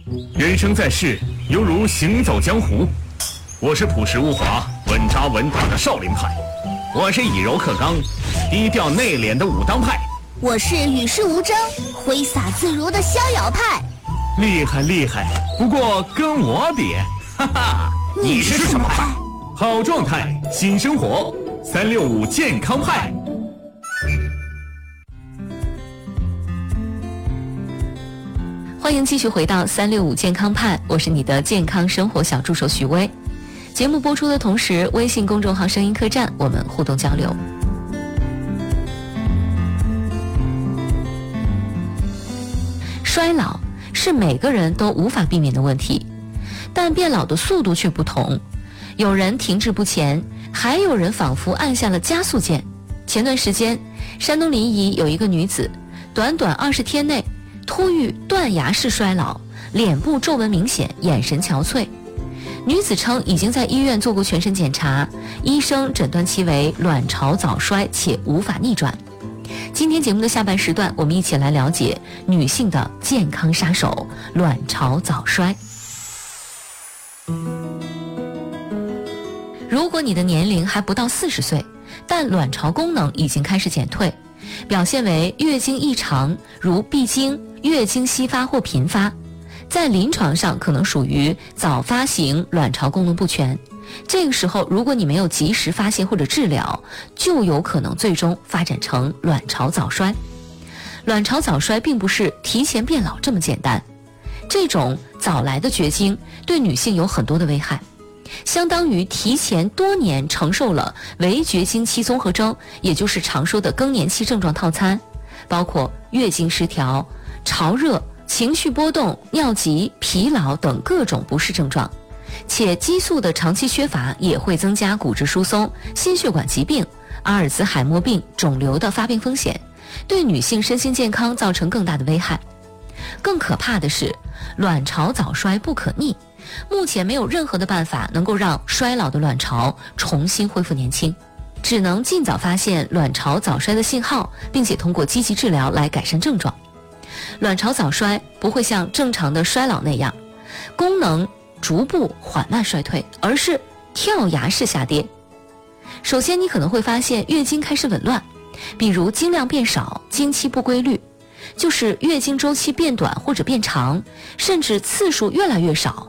人生在世，犹如行走江湖。我是朴实无华、稳扎稳打的少林派，我是以柔克刚、低调内敛的武当派， 我是与世无争、挥洒自如的逍遥派。 厉害厉害，不过跟我比，哈哈， 你是什么派？ 好状态，新生活，365健康派。 欢迎继续回到365健康派，我是你的健康生活小助手许巍。节目播出的同时，微信公众号声音客栈我们互动交流。衰老是每个人都无法避免的问题，但变老的速度却不同，有人停滞不前，还有人仿佛按下了加速键。前段时间，山东临沂有一个女子，短短20天内突遇断崖式衰老，脸部皱纹明显，眼神憔悴。女子称已经在医院做过全身检查，医生诊断其为卵巢早衰且无法逆转。今天节目的下半时段，我们一起来了解女性的健康杀手——卵巢早衰。如果你的年龄还不到40岁，但卵巢功能已经开始减退，表现为月经异常，如闭经、月经稀发或频发，在临床上可能属于早发型卵巢功能不全。这个时候，如果你没有及时发现或者治疗，就有可能最终发展成卵巢早衰。卵巢早衰并不是提前变老这么简单，这种早来的绝经对女性有很多的危害，相当于提前多年承受了围绝经期综合征，也就是常说的更年期症状套餐，包括月经失调、潮热、情绪波动、尿急、疲劳等各种不适症状。且激素的长期缺乏也会增加骨质疏松、心血管疾病、阿尔兹海默病、肿瘤的发病风险，对女性身心健康造成更大的危害。更可怕的是，卵巢早衰不可逆，目前没有任何的办法能够让衰老的卵巢重新恢复年轻，只能尽早发现卵巢早衰的信号，并且通过积极治疗来改善症状。卵巢早衰不会像正常的衰老那样功能逐步缓慢衰退，而是跳崖式下跌。首先，你可能会发现月经开始紊乱，比如经量变少、经期不规律，就是月经周期变短或者变长，甚至次数越来越少，